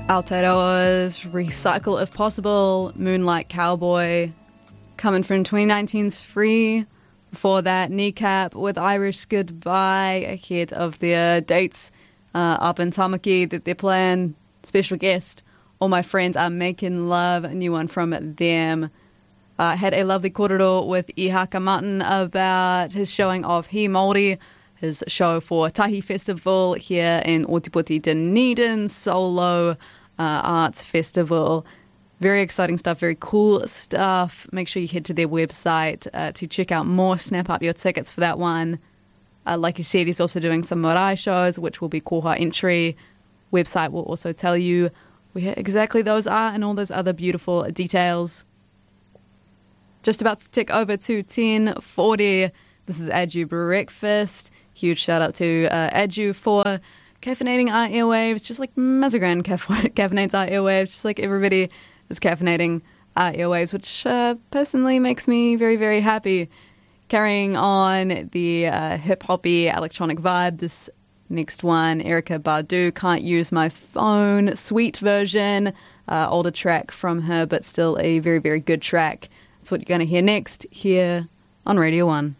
Aotearoa's Recycle If Possible, Moonlight Cowboy, coming from 2019's Free. Before that, Kneecap with Irish Goodbye, ahead of their dates up in Tamaki that they're playing. Special guest, All My Friends Are Making Love, a new one from them. Had a lovely korero with Ihaka Martin about his showing of He Māori, his show for Tahi Festival here in Ōtepoti Dunedin, solo arts festival. Very exciting stuff, very cool stuff. Make sure you head to their website to check out more, snap up your tickets for that one. Like you said, he's also doing some marae shows, which will be koha entry. Website will also tell you where exactly those are and all those other beautiful details. Just about to tick over to 10:40. This is Adu Breakfast. Huge shout out to Adu for caffeinating our airwaves, just like Mazagran caffeinates our airwaves, just like everybody is caffeinating our airwaves, which personally makes me very, very happy. Carrying on the hip-hoppy electronic vibe, this next one, Erykah Badu, Can't Use My Phone, sweet version, older track from her, but still a very, very good track. That's what you're going to hear next here on Radio 1.